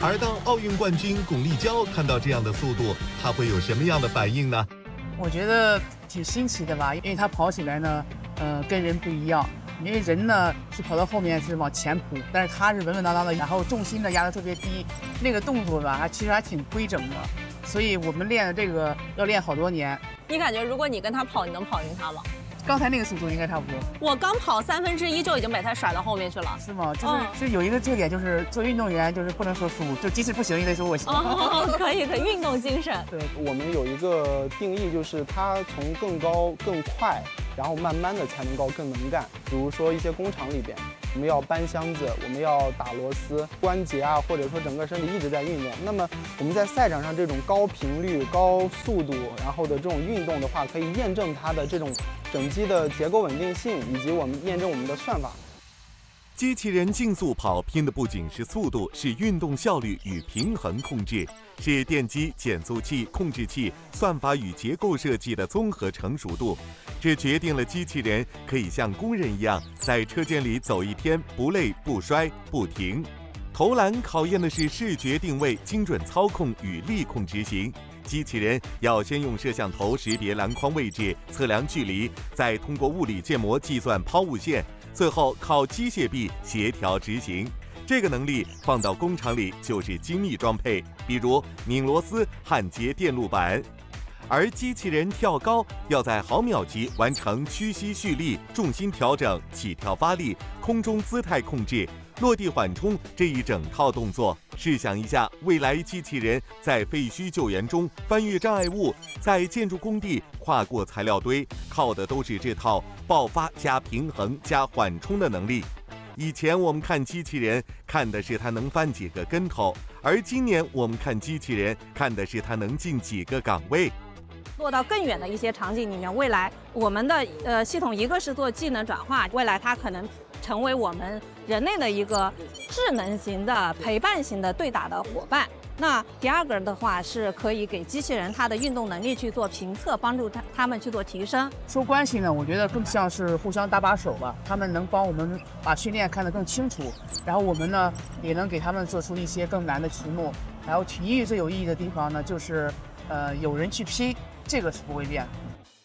而当奥运冠军巩立姣看到这样的速度，她会有什么样的反应呢？ 我觉得挺新奇的吧，因为她跑起来呢，跟人不一样。因为人呢是跑到后面是往前扑，但是她是稳稳当当的，然后重心呢压得特别低，那个动作吧，其实还挺规整的。所以我们练的这个要练好多年。 你感觉如果你跟她跑，你能跑赢她吗？ 刚才那个速度应该差不多。 我刚跑1/3就已经把他甩到后面去了。 是吗？就是有一个特点，就是做运动员就是不能说输，就即使不行也得说我行。 可以，运动精神。 对，我们有一个定义，就是它从更高更快，然后慢慢的才能够更能干。比如说一些工厂里边，我们要搬箱子，我们要打螺丝，关节啊，或者说整个身体一直在运动。那么我们在赛场上这种高频率、高速度，然后的这种运动的话，可以验证它的这种整机的结构稳定性，以及我们验证我们的算法。 机器人竞速跑拼的不仅是速度，是运动效率与平衡控制，是电机、减速器、控制器、算法与结构设计的综合成熟度。这决定了机器人可以像工人一样在车间里走一天不累不摔不停。投篮考验的是视觉定位、精准操控与力控执行。机器人要先用摄像头识别篮筐位置、测量距离，再通过物理建模计算抛物线，最后靠机械臂协调执行。这个能力放到工厂里就是精密装配，比如拧螺丝、焊接电路板。而机器人跳高要在毫秒级完成屈膝蓄力、重心调整、起跳发力、空中姿态控制、落地缓冲这一整套动作。试想一下，未来机器人在废墟救援中翻越障碍物，在建筑工地跨过材料堆，靠的都是这套爆发加平衡加缓冲的能力。以前我们看机器人看的是它能翻几个跟头，而今年我们看机器人看的是它能进几个岗位。 落到更远的一些场景里面，未来我们的系统一个是做技能转化，未来它可能成为我们人类的一个智能型的陪伴型的对打的伙伴。那第二个的话是可以给机器人它的运动能力去做评测，帮助他们去做提升。 说关系呢，我觉得更像是互相搭把手吧，他们能帮我们把训练看得更清楚，然后我们呢也能给他们做出一些更难的题目。还有体育最有意义的地方呢，就是有人去拼，这个是不会变的。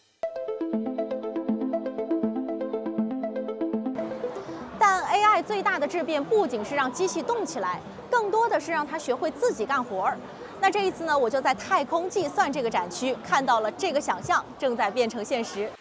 但 AI 最大的质变不仅是让机器动起来，更多的是让它学会自己干活儿。那这一次呢，我就在太空计算这个展区看到了这个想象正在变成现实。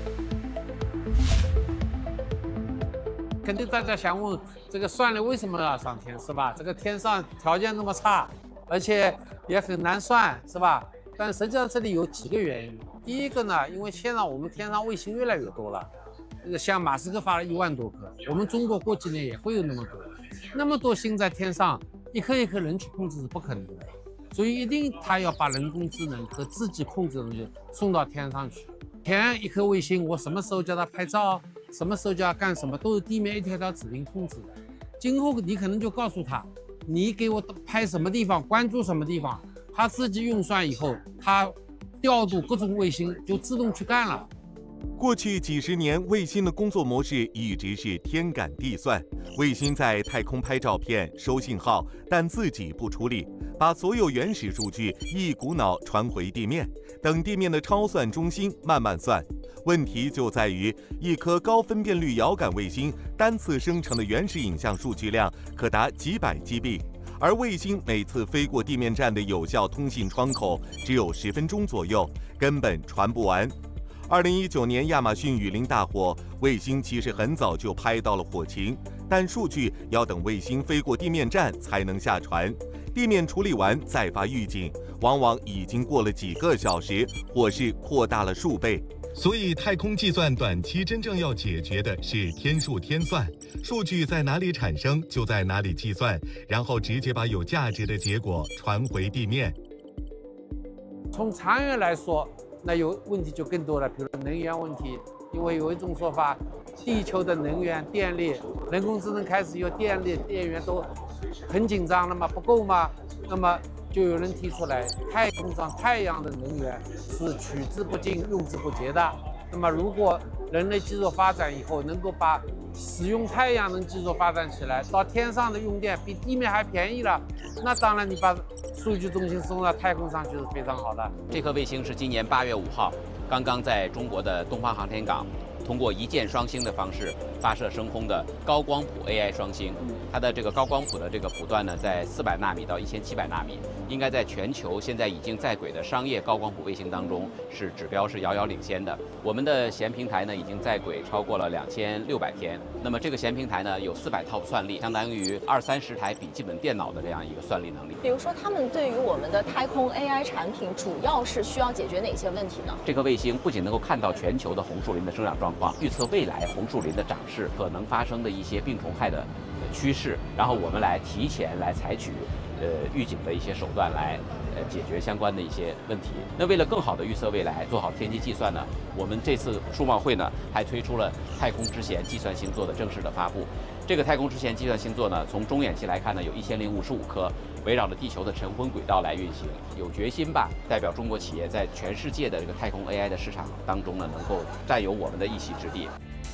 肯定大家想问，这个算力为什么要上天，是吧？这个天上条件那么差，而且也很难算，是吧？但实际上这里有几个原因。第一个呢，因为现在我们天上卫星越来越多了，像马斯克发了1万多颗，我们中国过几年也会有那么多星在天上，一颗一颗人去控制是不可能的，所以一定他要把人工智能和自己控制的东西送到天上去。天一颗卫星，我什么时候叫它拍照，什么时候叫它干什么，都是地面一条条指令控制的。今后你可能就告诉他，你给我拍什么地方，关注什么地方，他自己运算以后，他调度各种卫星就自动去干了。 过去几十年，卫星的工作模式一直是天赶地算。卫星在太空拍照片、收信号，但自己不处理，把所有原始数据一股脑传回地面，等地面的超算中心慢慢算。问题就在于，一颗高分辨率遥感卫星单次生成的原始影像数据量可达几百 GB， 而卫星每次飞过地面站的有效通信窗口只有10分钟左右，根本传不完。2019年亚马逊雨林大火，卫星其实很早就拍到了火情，但数据要等卫星飞过地面站才能下传，地面处理完再发预警，往往已经过了几个小时，火势扩大了数倍。所以太空计算短期真正要解决的是天数天算，数据在哪里产生就在哪里计算，然后直接把有价值的结果传回地面。 从长远来说，那有问题就更多了，比如能源问题，因为有一种说法，地球的能源电力，人工智能开始有电力电源都很紧张了嘛，不够嘛，那么就有人提出来，太空上太阳的能源是取之不尽用之不竭的。那么如果人类技术发展以后，能够把使用太阳能技术发展起来，到天上的用电比地面还便宜了，那当然你把数据中心送到太空上去是非常好的。 这颗卫星是今年8月5号刚刚在中国的东方航天港通过一箭双星的方式发射升空的高光谱 AI 双星。它的这个高光谱的这个谱段呢，在400纳米到1700纳米，应该在全球现在已经在轨的商业高光谱卫星当中指标是遥遥领先的。我们的弦平台呢已经在轨超过了2600天，那么这个弦平台呢有400套算力，相当于20-30台笔记本电脑的这样一个算力能力。 比如说，他们对于我们的太空 AI 产品，主要是需要解决哪些问题呢？ 这颗卫星不仅能够看到全球的红树林的生长状况，预测未来红树林的长势可能发生的一些病虫害的趋势，然后我们来提前来采取预警的一些手段来解决相关的一些问题。那为了更好的预测未来，做好天气计算呢，我们这次数贸会呢还推出了太空之弦计算星座的正式的发布。这个太空之弦计算星座呢，从中远期来看呢，有1055颗，围绕着地球的晨昏轨道来运行。有决心吧，代表中国企业在全世界的这个太空 AI 的市场当中呢，能够占有我们的一席之地。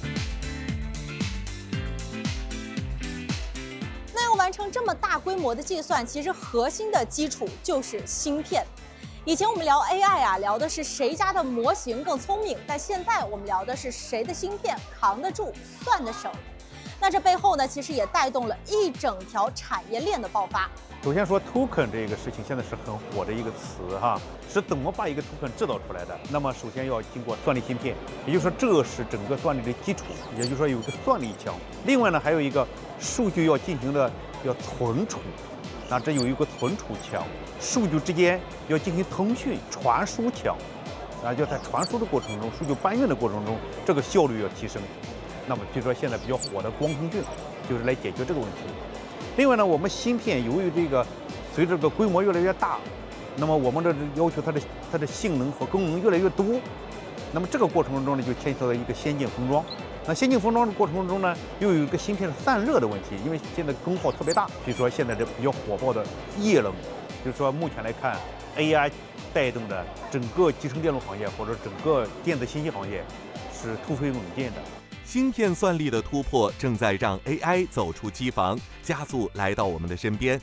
那要完成这么大规模的计算，其实核心的基础就是芯片。以前我们聊 AI 啊，聊的是谁家的模型更聪明，但现在我们聊的是谁的芯片扛得住、算得省。那这背后呢，其实也带动了一整条产业链的爆发。 首先说 token 这个事情现在是很火的一个词哈，是怎么把一个 token 制造出来的？那么首先要经过算力芯片，也就是说这是整个算力的基础，也就是说有一个算力墙。另外呢，还有一个数据要进行的要存储，那这有一个存储墙，数据之间要进行通讯传输墙，啊，就在传输的过程中，数据搬运的过程中，这个效率要提升。那么比如说现在比较火的光通讯，就是来解决这个问题。另外呢，我们芯片由于这个随着这个规模越来越大，那么我们的要求它的性能和功能越来越多，那么这个过程中呢，就牵扯到一个先进封装。那先进封装的过程中呢，又有一个芯片的散热的问题，因为现在功耗特别大。比如说现在这比较火爆的液冷，就是说目前来看 ，AI 带动的整个集成电路行业或者整个电子信息行业是突飞猛进的。 芯片算力的突破正在让 AI 走出机房，加速来到我们的身边。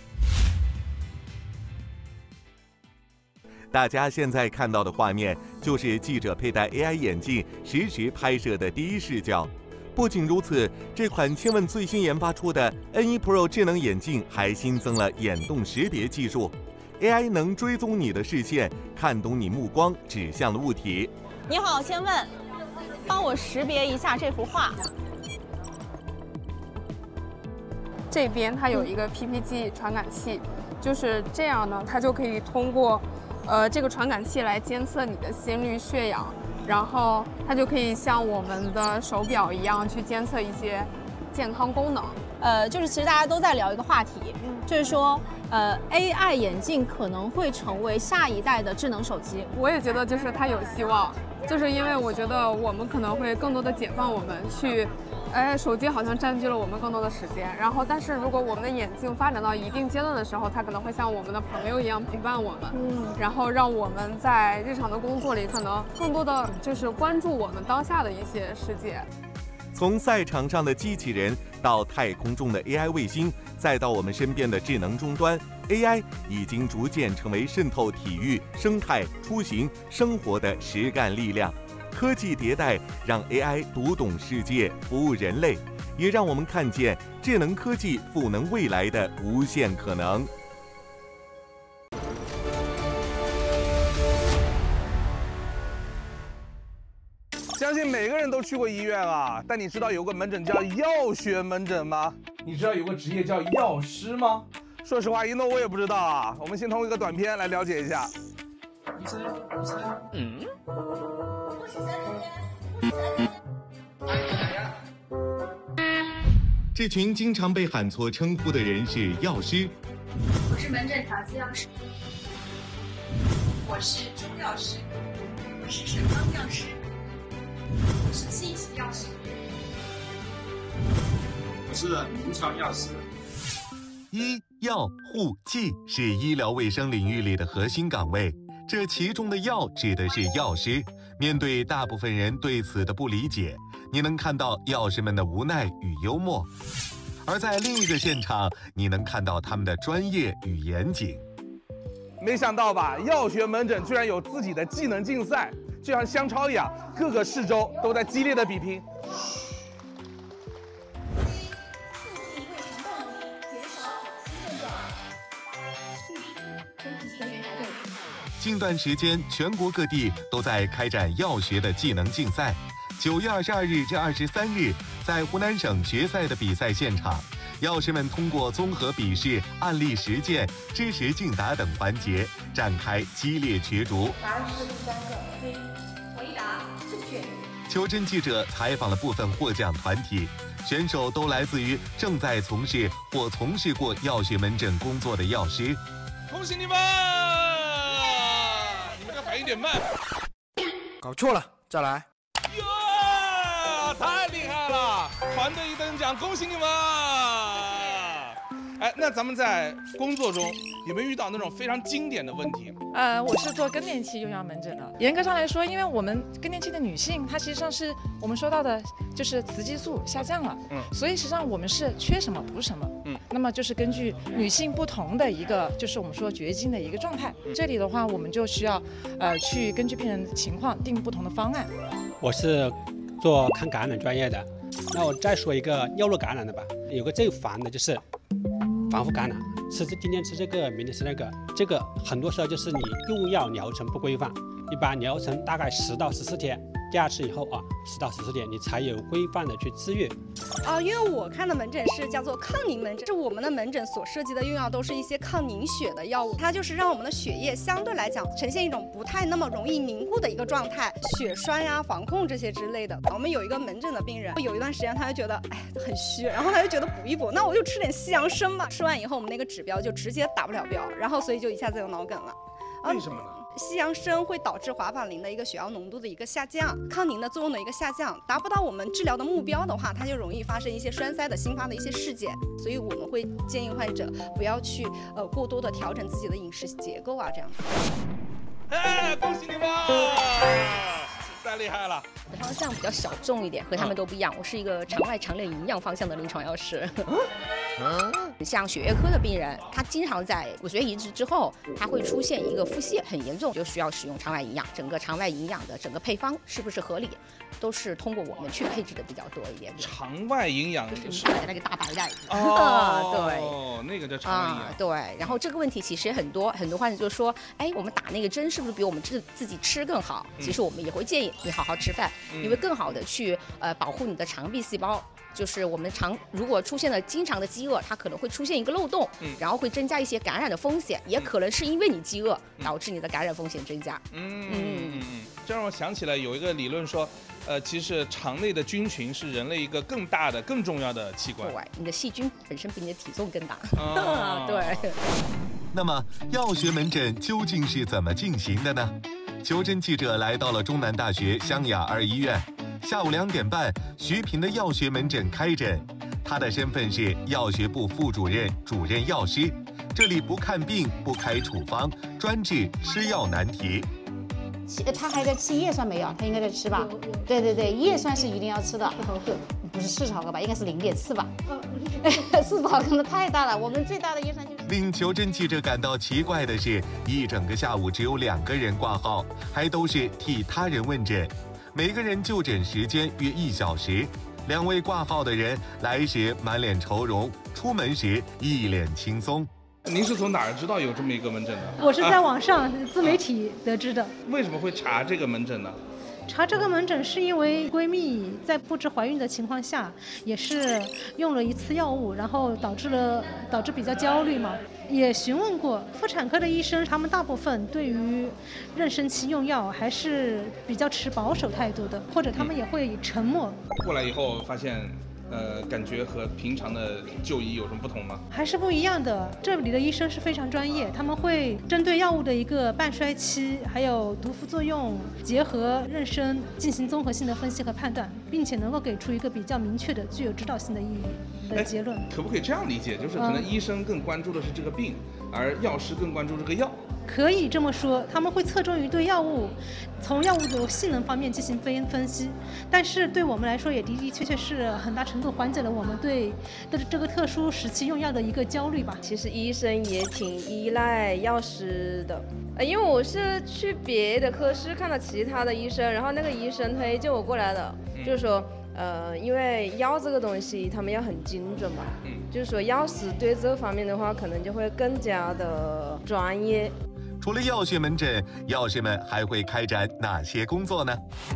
大家现在看到的画面就是记者佩戴 AI 眼镜实时拍摄的第一视角。不仅如此，这款千问最新研发出的 N1 Pro 智能眼镜还新增了眼动识别技术 ，AI 能追踪你的视线，看懂你目光指向的物体。 你好，千问，帮我识别一下这幅画。 这边它有一个 PPG 传感器，就是这样呢，它就可以通过这个传感器来监测你的心率、血氧，然后它就可以像我们的手表一样去监测一些健康功能。 就是其实大家都在聊一个话题，就是说AI 眼镜可能会成为下一代的智能手机。 我也觉得就是它有希望，就是因为我觉得我们可能会更多的解放我们去。手机好像占据了我们更多的时间，然后但是如果我们的眼镜发展到一定阶段的时候，它可能会像我们的朋友一样陪伴我们，然后让我们在日常的工作里可能更多的就是关注我们当下的一些世界。 从赛场上的机器人到太空中的 AI 卫星，再到我们身边的智能终端 ，AI 已经逐渐成为渗透体育、生态、出行、生活的实干力量。科技迭代让 AI 读懂世界，服务人类，也让我们看见智能科技赋能未来的无限可能。 相信每个人都去过医院啊，但你知道有个门诊叫药学门诊吗？ 你知道有个职业叫药师吗？ 说实话，一诺我也不知道啊。我们先通过一个短片来了解一下。 这群经常被喊错称呼的人是药师。 我是门诊调剂药师，我是中药师，我是水方药师，我是信息药师， 我是临床药师。 医药护技是医疗卫生领域里的核心岗位，这其中的药指的是药师。面对大部分人对此的不理解， 你能看到药师们的无奈与幽默；而在另一个现场，你能看到他们的专业与严谨。 没想到吧，药学门诊居然有自己的技能竞赛，就像香超一样，各个市州都在激烈的比拼。 近段时间，全国各地都在开展药学的技能竞赛。9月22日至23日，在湖南省决赛的比赛现场，药师们通过综合笔试、案例实践、知识竞答等环节，展开激烈角逐。 答案是第3个 C， 回答正确。 求真记者采访了部分获奖团体，选手都来自于正在从事或从事过药学门诊工作的药师。 恭喜你们！你们这反应有点慢， 搞错了，再来。 太厉害了！团队一等奖，恭喜你们！哎，那咱们在工作中有没有遇到那种非常经典的问题？ 我是做更年期用药门诊的。严格上来说，因为我们更年期的女性，她实际上是我们说到的，就是雌激素下降了，所以实际上我们是缺什么补什么，那么就是根据女性不同的一个，就是我们说绝经的一个状态，这里的话我们就需要去根据病人的情况定不同的方案。 我是做抗感染专业的，那我再说一个药路感染的吧。有个最烦的就是反复感染，今天吃这个，明天吃那个，这个很多时候就是你用药疗程不规范，一般疗程大概10到14天，第2次以后10到14天你才有规范的去治愈。 因为我看的门诊是叫做抗凝门诊，是我们的门诊所涉及的用药都是一些抗凝血的药物，它就是让我们的血液相对来讲呈现一种不太那么容易凝固的一个状态，血栓呀、防控这些之类的。我们有一个门诊的病人，有一段时间他就觉得很虚，然后他就觉得补一补，那我就吃点西洋参吧。吃完以后，我们那个指标就直接达不了标，然后所以就一下子有脑梗了。 为什么呢？ 西洋参会导致华法林的一个血药浓度的一个下降，抗凝的作用的一个下降，达不到我们治疗的目标的话，它就容易发生一些栓塞的新发的一些事件。所以我们会建议患者不要去过多的调整自己的饮食结构啊，这样子。 恭喜你们！太厉害了！ 我的方向比较小众一点，和他们都不一样。我是一个肠外肠内营养方向的临床药师。像血液科的病人，他经常在骨髓移植之后，他会出现一个腹泻，很严重，就需要使用肠外营养。整个肠外营养的整个配方是不是合理，都是通过我们去配置的比较多一点。 肠外营养是那个大白带。 对，那个叫肠外营养。 对，然后这个问题其实很多患者就说，我们打那个针是不是比我们自己吃更好？其实我们也会建议你好好吃饭，你会更好的去保护你的肠壁细胞。就是我们如果出现了经常的饥饿，它可能会出现一个漏洞，然后会增加一些感染的风险，也可能是因为你饥饿导致你的感染风险增加。 这让我想起来有一个理论说，其实肠内的菌群是人类一个更大的、更重要的器官。 对，你的细菌本身比你的体重更大。 对。那么药学门诊究竟是怎么进行的呢？求真记者来到了中南大学湘雅2医院。下午2点半，徐平的药学门诊开诊，他的身份是药学部副主任、主任药师。这里不看病、不开处方，专治吃药难题。 他还在吃叶酸没有？他应该在吃吧？对，叶酸是一定要吃的。不是40毫克吧？应该是0.4吧？40毫克那太大了。我们最大的叶酸就是。 令求真记者感到奇怪的是，一整个下午只有2个人挂号，还都是替他人问诊。每个人就诊时间约1小时，2位挂号的人来时满脸愁容，出门时一脸轻松。 您是从哪儿知道有这么一个门诊的？ 我是在网上自媒体得知的。 为什么会查这个门诊呢？ 查这个门诊是因为闺蜜在不知怀孕的情况下，也是用了一次药物，然后导致比较焦虑嘛。也询问过妇产科的医生，他们大部分对于妊娠期用药还是比较持保守态度的，或者他们也会沉默。 过来以后发现，感觉和平常的就医有什么不同吗？ 还是不一样的。这里的医生是非常专业，他们会针对药物的一个半衰期，还有毒副作用，结合妊娠进行综合性的分析和判断，并且能够给出一个比较明确的、具有指导性的意义的结论。 可不可以这样理解？就是可能医生更关注的是这个病，而药师更关注这个药。 可以这么说，他们会侧重于对药物，从药物的性能方面进行分析，但是对我们来说也的确是很大程度缓解了我们对这个特殊时期用药的一个焦虑吧。 其实医生也挺依赖药师的，因为我是去别的科室看到其他的医生，然后那个医生推荐我过来的，就是说。因为药这个东西，他们要很精准嘛，就是说药师对这方面的话，可能就会更加的专业。 除了药学门诊，药师们还会开展哪些工作呢？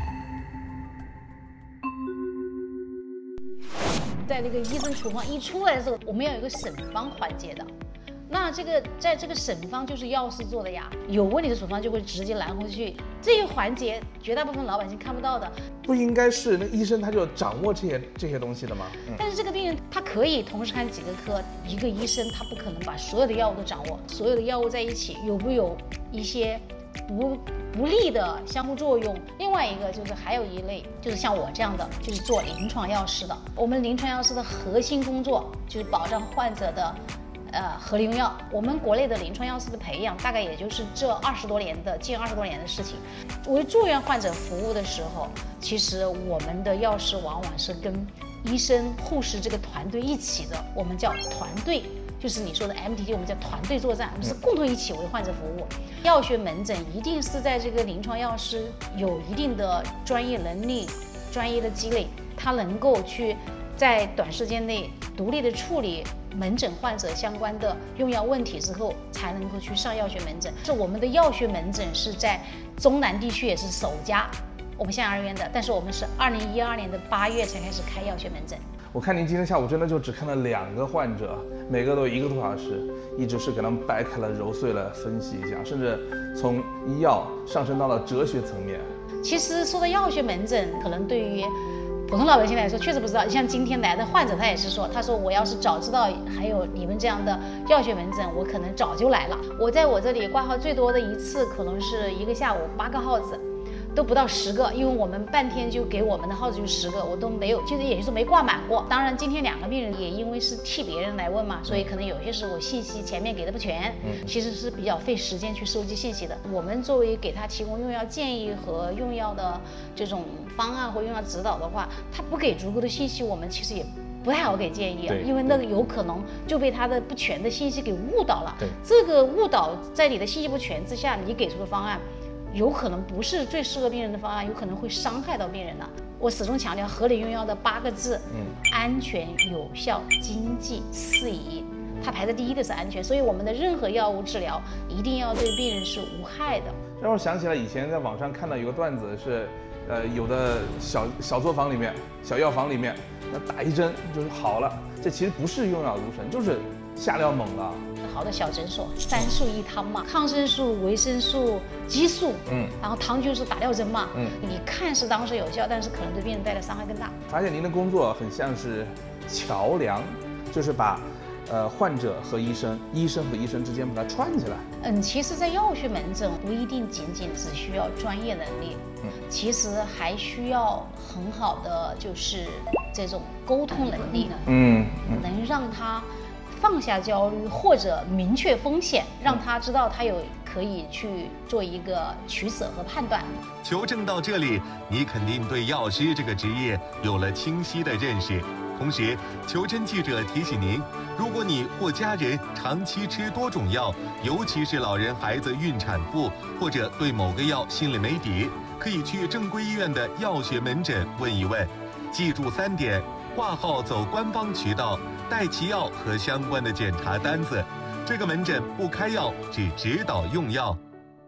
在那个医生处方一出来的时候，我们要有一个审方环节的。那在这个审方就是药师做的呀，有问题的处方就会直接拦回去，这个环节绝大部分老百姓看不到的。 不应该是那医生他就掌握这些东西的吗？ 但是这个病人他可以同时看几个科，一个医生他不可能把所有的药物都掌握，所有的药物在一起有没有一些不利的相互作用？另外一个就是还有一类就是像我这样的，就是做临床药师的。我们临床药师的核心工作就是保障患者的合理用药。我们国内的临床药师的培养，大概也就是这近20多年的事情。为住院患者服务的时候，其实我们的药师往往是跟医生、护士这个团队一起的，我们叫团队，就是你说的 MTT， 我们叫团队作战，我们是共同一起为患者服务。药学门诊一定是在这个临床药师有一定的专业能力、专业的积累，他能够去在短时间内独立的处理门诊患者相关的用药问题之后，才能够去上药学门诊。是我们的药学门诊是在中南地区也是首家，我们县2院的，但是我们是2012年的8月才开始开药学门诊。 我看您今天下午真的就只看了2个患者，每个都1个多小时，一直是给他们掰开了揉碎了分析一下，甚至从医药上升到了哲学层面。 其实说到药学门诊，可能对于普通老百姓来说确实不知道，像今天来的患者他也是说，他说我要是早知道还有你们这样的药学门诊，我可能早就来了。我在我这里挂号最多的一次可能是一个下午8个号子，都不到10个，因为我们半天就给我们的号子就10个，我都没有，就是也就是没挂满过。当然今天2个病人也因为是替别人来问嘛，所以可能有些时候信息前面给的不全，其实是比较费时间去收集信息的。我们作为给他提供用药建议和用药的这种方案或用药指导的话，他不给足够的信息，我们其实也不太好给建议，因为那个有可能就被他的不全的信息给误导了。这个误导在你的信息不全之下，你给出的方案有可能不是最适合病人的方案，有可能会伤害到病人了。我始终强调合理用药的8个字：安全、有效、经济、适宜。它排在第一的是安全，所以我们的任何药物治疗一定要对病人是无害的。 让我想起来以前在网上看到有个段子是，有的小作坊里面、小药房里面，那打一针就是好了，这其实不是用药如神，就是下料猛了。 好的小诊所，3素一汤嘛，抗生素、维生素、激素，然后汤就是打吊针嘛，你看是当时有效，但是可能对病人带来伤害更大。 发现您的工作很像是桥梁，就是把患者和医生，医生和医生之间把它串起来。 其实，在药学门诊不一定仅只需要专业能力，其实还需要很好的就是这种沟通能力，能让他放下焦虑或者明确风险，让他知道他有可以去做一个取舍和判断。 求证到这里，你肯定对药师这个职业有了清晰的认识。同时，求真记者提醒您，如果你或家人长期吃多种药，尤其是老人、孩子、孕产妇，或者对某个药心里没底，可以去正规医院的药学门诊问一问。记住3点：挂号走官方渠道，带齐药和相关的检查单子。这个门诊不开药，只指导用药。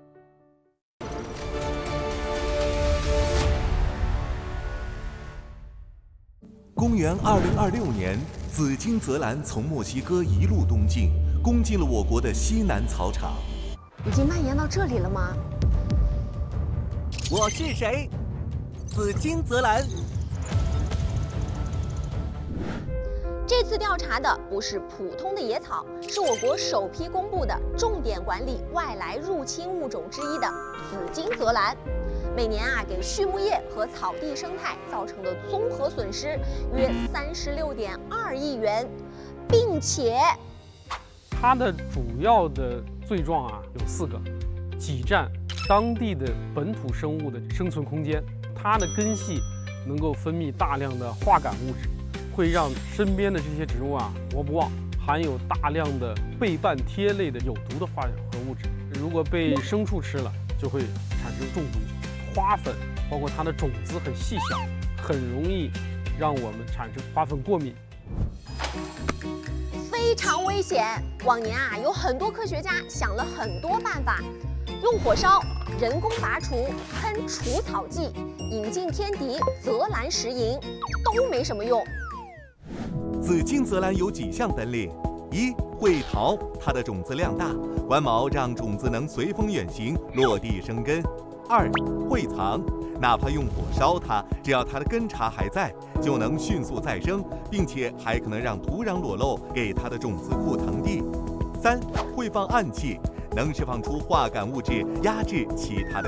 公元2026年，紫金泽兰从墨西哥一路东进，攻进了我国的西南草场。 已经蔓延到这里了吗？ 我是谁？紫金泽兰。 这次调查的不是普通的野草，是我国首批公布的重点管理外来入侵物种之一的紫金泽兰。每年给畜牧业和草地生态造成的综合损失约36.2亿元，并且它的主要的罪状啊有4个，挤占当地的本土生物的生存空间，它的根系能够分泌大量的化感物质，会让身边的这些植物啊活不旺，含有大量的倍半萜类的有毒的化合物质，如果被牲畜吃了，就会产生中毒。花粉包括它的种子很细小，很容易让我们产生花粉过敏。 非常危险。往年啊，有很多科学家想了很多办法，用火烧、人工拔除、喷除草剂、引进天敌、泽兰石蝇，都没什么用。 紫金泽兰有几项本领：一、会逃，它的种子量大，弯毛让种子能随风远行，落地生根；二、会藏，哪怕用火烧它，只要它的根茬还在，就能迅速再生，并且还可能让土壤裸露，给它的种子库腾地；三、会放暗器，能释放出化感物质，压制其他的